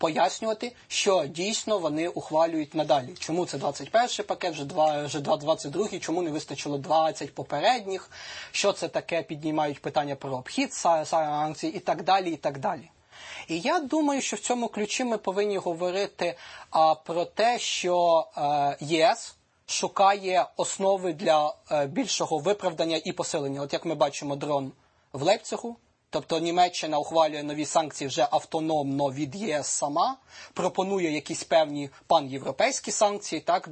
пояснювати, що дійсно вони ухвалюють надалі. Чому це 21-й пакет, вже 22-й, чому не вистачило 20 попередніх, що це таке, піднімають питання про обхід санкцій і так далі, і так далі. І я думаю, що в цьому ключі ми повинні говорити про те, що ЄС шукає основи для більшого виправдання і посилення. От як ми бачимо дрон в Лейпцигу, тобто Німеччина ухвалює нові санкції вже автономно від ЄС сама, пропонує якісь певні панєвропейські санкції, так,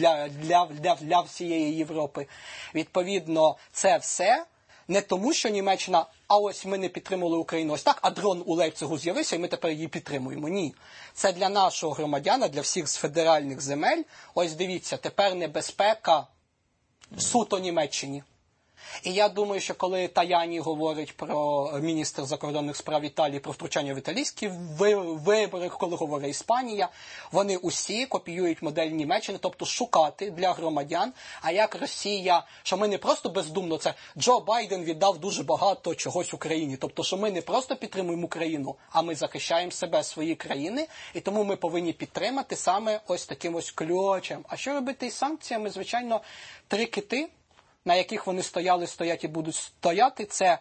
для всієї Європи. Відповідно, це все не тому, що Німеччина, а ось ми не підтримали Україну ось так, а дрон у Лейпцигу з'явився, і ми тепер її підтримуємо. Ні. Це для нашого громадяна, для всіх з федеральних земель. Ось дивіться, тепер небезпека суто Німеччині. І я думаю, що коли Таяні говорить про міністр закордонних справ Італії, про втручання в італійські вибори, коли говорить Іспанія, вони усі копіюють модель Німеччини, тобто шукати для громадян, а як Росія, що ми не просто бездумно, це Джо Байден віддав дуже багато чогось Україні, тобто, що ми не просто підтримуємо Україну, а ми захищаємо себе, свої країни, і тому ми повинні підтримати саме ось таким ось ключем. А що робити із санкціями? Звичайно, 3 кити, на яких вони стояли, стоять і будуть стояти, це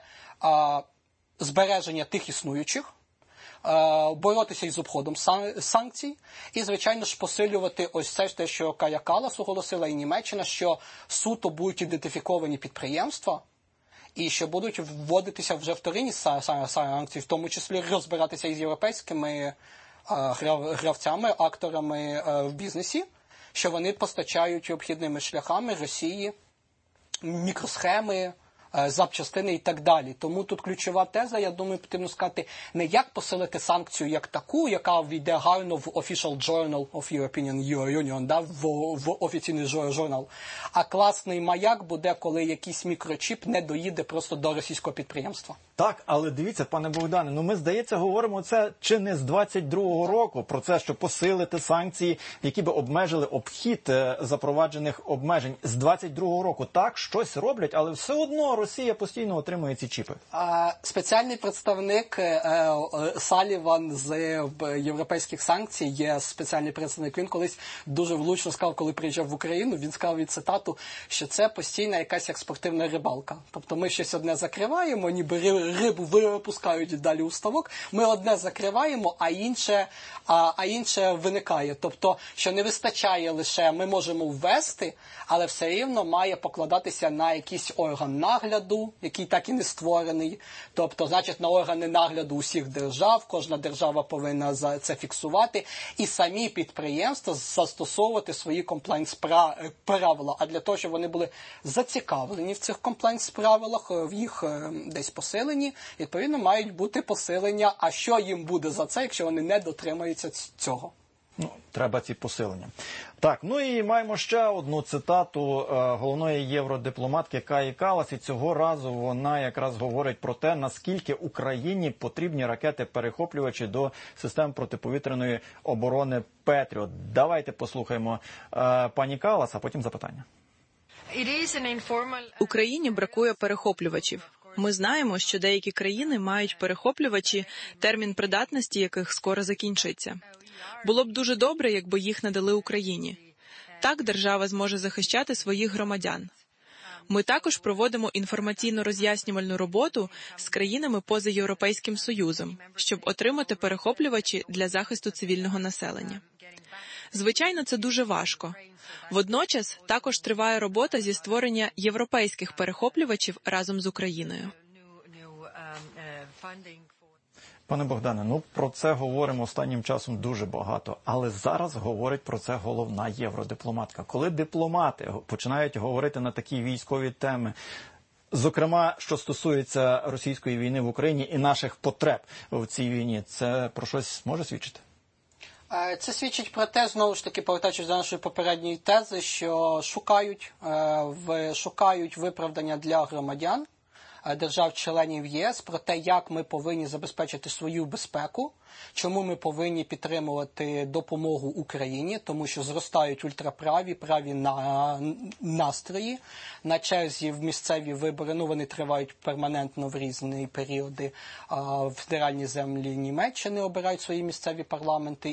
збереження тих існуючих, боротися із обходом санкцій і, звичайно ж, посилювати ось це те, що Кая Каллас оголосила і Німеччина, що суто будуть ідентифіковані підприємства і що будуть вводитися вже вторинні санкції, в тому числі розбиратися із європейськими гравцями, акторами в бізнесі, що вони постачають обхідними шляхами Росії мікросхеми, запчастини і так далі. Тому тут ключова теза, я думаю, потрібно сказати, не як посилити санкцію як таку, яка війде гарно в Official Journal of European Union, да, в офіційний журнал, а класний маяк буде, коли якийсь мікрочіп не доїде просто до російського підприємства. Так, але дивіться, пане Богдане, ну ми, здається, говоримо це чи не з 22-го року, про це, що посилити санкції, які би обмежили обхід запроваджених обмежень. З 22-го року так, щось роблять, але все одно Росія постійно отримує ці чіпи. Спеціальний представник Саліван з європейських санкцій, є спеціальний представник, він колись дуже влучно сказав, коли приїжджав в Україну, він сказав від цитату, що це постійна якась як спортивна рибалка. Тобто ми щось одне закриваємо, ніби рибу випускають далі у ставок, ми одне закриваємо, а інше виникає. Тобто, що не вистачає лише, ми можемо ввести, але все рівно має покладатися на якийсь орган нагляду, який так і не створений. Тобто, значить, на органи нагляду усіх держав, кожна держава повинна це фіксувати, і самі підприємства застосовувати свої комплайнс-правила. А для того, щоб вони були зацікавлені в цих комплайнс-правилах, в їх десь посилені, відповідно, мають бути посилення. А що їм буде за це, якщо вони не дотримаються цього? Ну, треба ці посилення. Так, ну і маємо ще одну цитату головної євродипломатки Каї Каллас, і цього разу вона якраз говорить про те, наскільки Україні потрібні ракети-перехоплювачі до систем протиповітряної оборони «Петріот». Давайте послухаємо пані Каллас, а потім запитання. Україні бракує перехоплювачів. Ми знаємо, що деякі країни мають перехоплювачі, термін придатності яких скоро закінчиться. Було б дуже добре, якби їх надали Україні. Так держава зможе захищати своїх громадян. Ми також проводимо інформаційно-роз'яснювальну роботу з країнами поза Європейським Союзом, щоб отримати перехоплювачі для захисту цивільного населення. Звичайно, це дуже важко. Водночас, також триває робота зі створення європейських перехоплювачів разом з Україною. Пане Богдане, ну про це говоримо останнім часом дуже багато, але зараз говорить про це головна євродипломатка. Коли дипломати починають говорити на такі військові теми, зокрема, що стосується російської війни в Україні і наших потреб в цій війні, це про щось може свідчити? Це свідчить про те, знову ж таки, повертаючись до нашої попередньої тези, що шукають виправдання для громадян держав-членів єС про те, як ми повинні забезпечити свою безпеку, чому ми повинні підтримувати допомогу Україні, тому що зростають ультраправі, праві настрої. На черзі в місцеві вибори, вони тривають перманентно в різні періоди. Федеральні землі Німеччини обирають свої місцеві парламенти,